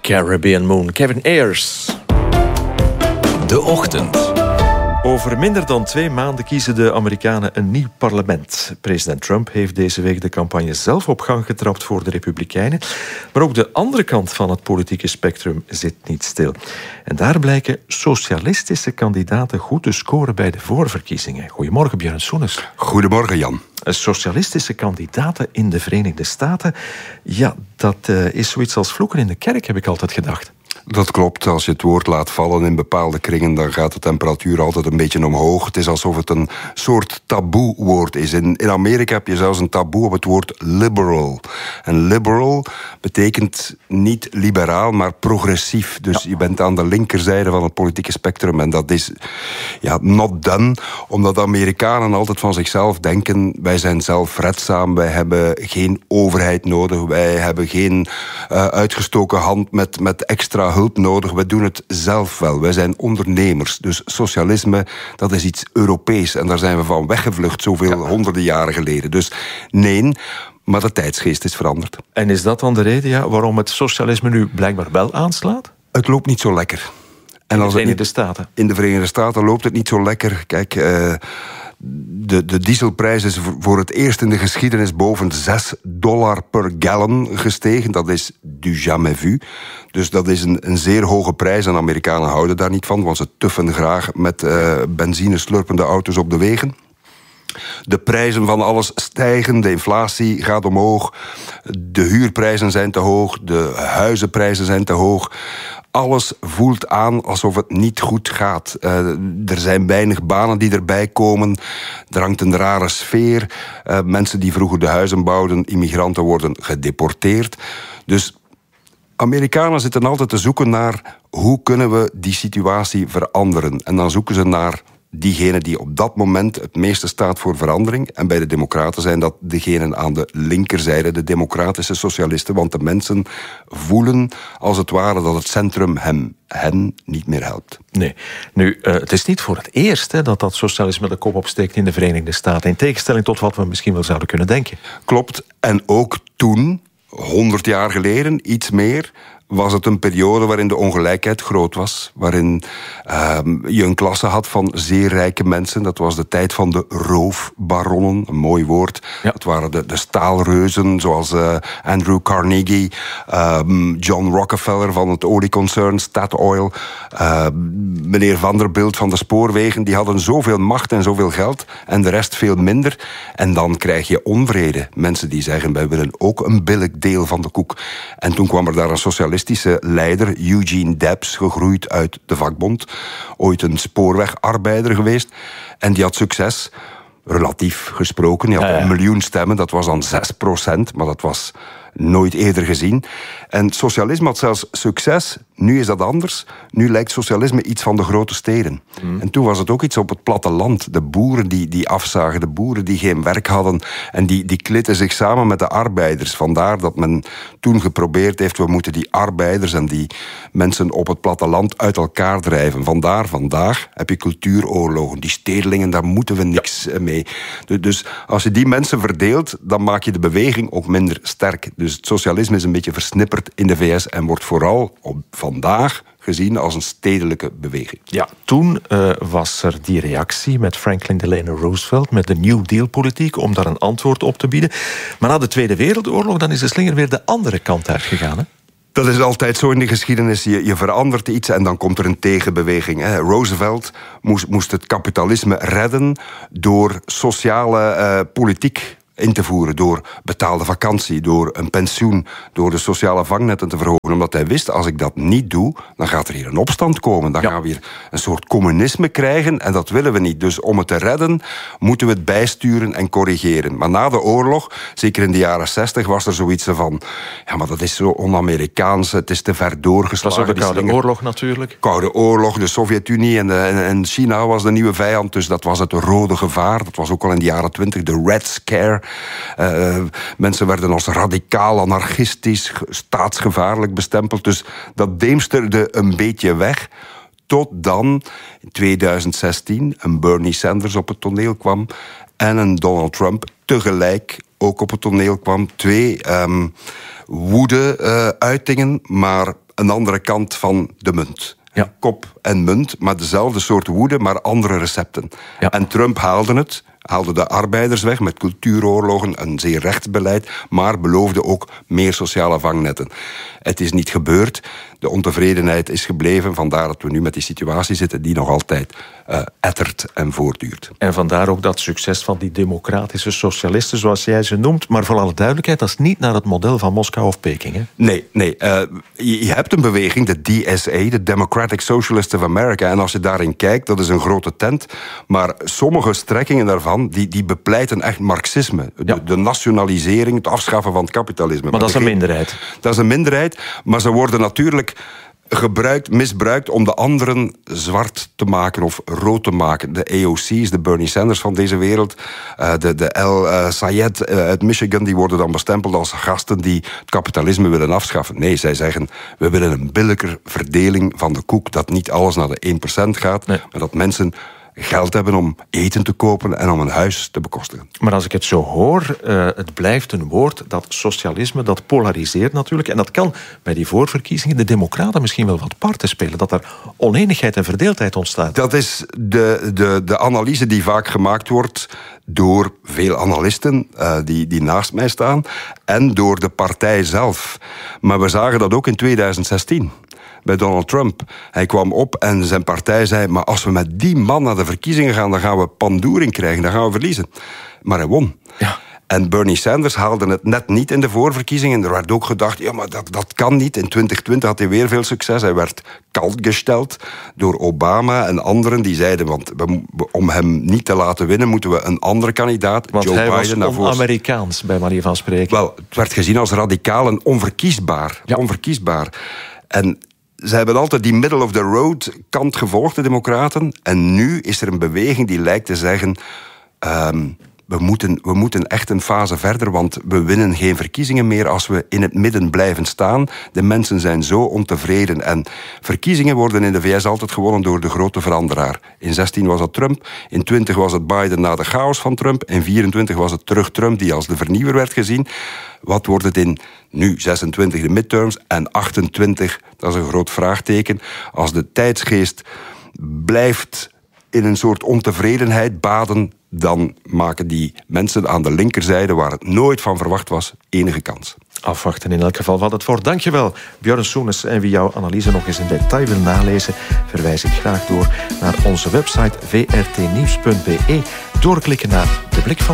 Caribbean Moon, Kevin Ayers. De Ochtend. Over minder dan 2 maanden kiezen de Amerikanen een nieuw parlement. President Trump heeft deze week de campagne zelf op gang getrapt voor de Republikeinen. Maar ook de andere kant van het politieke spectrum zit niet stil. En daar blijken socialistische kandidaten goed te scoren bij de voorverkiezingen. Goedemorgen, Björn Soenes. Goedemorgen, Jan. Socialistische kandidaten in de Verenigde Staten, ja, dat is zoiets als vloeken in de kerk, heb ik altijd gedacht. Dat klopt. Als je het woord laat vallen in bepaalde kringen, dan gaat de temperatuur altijd een beetje omhoog. Het is alsof het een soort taboe-woord is. In Amerika heb je zelfs een taboe op het woord liberal. En liberal betekent niet liberaal, maar progressief. Dus je bent aan de linkerzijde van het politieke spectrum. En dat is not done, omdat de Amerikanen altijd van zichzelf denken: wij zijn zelfredzaam, wij hebben geen overheid nodig, wij hebben geen uitgestoken hand met extra hulp nodig, we doen het zelf wel. Wij zijn ondernemers. Dus socialisme, dat is iets Europees. En daar zijn we van weggevlucht zoveel honderden jaren geleden. Dus nee, maar de tijdsgeest is veranderd. En is dat dan de reden waarom het socialisme nu blijkbaar wel aanslaat? Het loopt niet zo lekker. En in de Verenigde Staten? In de Verenigde Staten loopt het niet zo lekker. Kijk, de dieselprijs is voor het eerst in de geschiedenis boven $6 per gallon gestegen. Dat is du jamais vu. Dus dat is een zeer hoge prijs. En Amerikanen houden daar niet van, want ze tuffen graag met benzine slurpende auto's op de wegen. De prijzen van alles stijgen, de inflatie gaat omhoog, de huurprijzen zijn te hoog, de huizenprijzen zijn te hoog. Alles voelt aan alsof het niet goed gaat. Er zijn weinig banen die erbij komen. Er hangt een rare sfeer. Mensen die vroeger de huizen bouwden, immigranten, worden gedeporteerd. Dus Amerikanen zitten altijd te zoeken naar hoe kunnen we die situatie veranderen. En dan zoeken ze naar diegene die op dat moment het meeste staat voor verandering. En bij de democraten zijn dat degenen aan de linkerzijde, de democratische socialisten. Want de mensen voelen als het ware dat het centrum hen niet meer helpt. Nee. Nu, het is niet voor het eerst dat socialisme de kop opsteekt in de Verenigde Staten. In tegenstelling tot wat we misschien wel zouden kunnen denken. Klopt. En ook toen, 100 jaar geleden, iets meer, was het een periode waarin de ongelijkheid groot was. Waarin je een klasse had van zeer rijke mensen. Dat was de tijd van de roofbaronnen, een mooi woord. Ja. Dat waren de staalreuzen, zoals Andrew Carnegie, John Rockefeller van het olieconcern Statoil, meneer Vanderbilt van de spoorwegen. Die hadden zoveel macht en zoveel geld en de rest veel minder. En dan krijg je onvrede. Mensen die zeggen, wij willen ook een billig deel van de koek. En toen kwam er daar een socialistische leider, Eugene Debs, gegroeid uit de vakbond. Ooit een spoorwegarbeider geweest. En die had succes, relatief gesproken. Die had 1 miljoen stemmen, dat was dan 6%, maar dat was nooit eerder gezien. En socialisme had zelfs succes. Nu is dat anders. Nu lijkt socialisme iets van de grote steden. En toen was het ook iets op het platteland. De boeren die afzagen, de boeren die geen werk hadden. En die klitten zich samen met de arbeiders. Vandaar dat men toen geprobeerd heeft, we moeten die arbeiders en die mensen op het platteland uit elkaar drijven. Vandaag heb je cultuuroorlogen. Die stedelingen, daar moeten we niks mee. Dus als je die mensen verdeelt, dan maak je de beweging ook minder sterk. Dus het socialisme is een beetje versnipperd in de VS en wordt vooral vandaag gezien als een stedelijke beweging. Ja, toen was er die reactie met Franklin Delano Roosevelt, met de New Deal-politiek, om daar een antwoord op te bieden. Maar na de Tweede Wereldoorlog, dan is de slinger weer de andere kant uitgegaan, hè? Dat is altijd zo in de geschiedenis. Je verandert iets en dan komt er een tegenbeweging. Roosevelt moest het kapitalisme redden door sociale politiek in te voeren, door betaalde vakantie, door een pensioen, door de sociale vangnetten te verhogen. Omdat hij wist, als ik dat niet doe, dan gaat er hier een opstand komen. Dan gaan we hier een soort communisme krijgen en dat willen we niet. Dus om het te redden, moeten we het bijsturen en corrigeren. Maar na de oorlog, zeker in de jaren 60, was er zoiets van, ja, maar dat is zo on-Amerikaans, het is te ver doorgeslagen. Dat was ook de Koude Oorlog natuurlijk. Koude Oorlog, de Sovjet-Unie en China was de nieuwe vijand, dus dat was het rode gevaar. Dat was ook al in de jaren 20, de Red Scare. Mensen werden als radicaal, anarchistisch, staatsgevaarlijk bestempeld. Dus dat deemsterde een beetje weg. Tot dan, in 2016, een Bernie Sanders op het toneel kwam en een Donald Trump tegelijk ook op het toneel kwam. 2 woede-uitingen, maar een andere kant van de munt. Ja. Kop en munt, maar dezelfde soort woede, maar andere recepten. Ja. En Trump haalde de arbeiders weg met cultuuroorlogen, een zeer rechtsbeleid, maar beloofde ook meer sociale vangnetten. Het is niet gebeurd. De ontevredenheid is gebleven. Vandaar dat we nu met die situatie zitten die nog altijd ettert en voortduurt. En vandaar ook dat succes van die democratische socialisten, zoals jij ze noemt. Maar voor alle duidelijkheid, dat is niet naar het model van Moskou of Peking, hè? Nee. Je hebt een beweging, de DSA, de Democratic Socialists of America. En als je daarin kijkt, dat is een grote tent. Maar sommige strekkingen daarvan, die bepleiten echt marxisme. Ja. De nationalisering, het afschaffen van het kapitalisme. Maar dat is een minderheid. Dat is een minderheid, maar ze worden natuurlijk misbruikt om de anderen zwart te maken of rood te maken. De AOC's, de Bernie Sanders van deze wereld, de El Sayed uit Michigan, die worden dan bestempeld als gasten die het kapitalisme willen afschaffen. Nee, zij zeggen, we willen een billijker verdeling van de koek, dat niet alles naar de 1% gaat, nee, maar dat mensen geld hebben om eten te kopen en om een huis te bekostigen. Maar als ik het zo hoor, het blijft een woord, dat socialisme, dat polariseert natuurlijk. En dat kan bij die voorverkiezingen de democraten misschien wel wat parten spelen. Dat er oneenigheid en verdeeldheid ontstaat. Dat is de analyse die vaak gemaakt wordt door veel analisten die naast mij staan en door de partij zelf. Maar we zagen dat ook in 2016. Bij Donald Trump. Hij kwam op en zijn partij zei, maar als we met die man naar de verkiezingen gaan, dan gaan we pandoering krijgen, dan gaan we verliezen. Maar hij won. Ja. En Bernie Sanders haalde het net niet in de voorverkiezingen. Er werd ook gedacht, ja, maar dat kan niet. In 2020 had hij weer veel succes. Hij werd kaltgesteld door Obama en anderen die zeiden, want om hem niet te laten winnen, moeten we een andere kandidaat, want Joe hij Biden, was on-Amerikaans, bij manier van spreken. Wel, het werd gezien als radicaal en onverkiesbaar. Ja. Onverkiesbaar. En ze hebben altijd die middle-of-the-road kant gevolgd, de democraten. En nu is er een beweging die lijkt te zeggen, we moeten echt een fase verder, want we winnen geen verkiezingen meer als we in het midden blijven staan. De mensen zijn zo ontevreden. En verkiezingen worden in de VS altijd gewonnen door de grote veranderaar. In 16 was het Trump, in 20 was het Biden na de chaos van Trump, in 24 was het terug Trump die als de vernieuwer werd gezien. Wat wordt het in nu 26 de midterms en 28, dat is een groot vraagteken. Als de tijdsgeest blijft in een soort ontevredenheid baden, dan maken die mensen aan de linkerzijde, waar het nooit van verwacht was, enige kans. Afwachten in elk geval van het voor. Dankjewel, Björn Soenes. En wie jouw analyse nog eens in detail wil nalezen, verwijs ik graag door naar onze website vrtnieuws.be. Doorklikken naar de blik van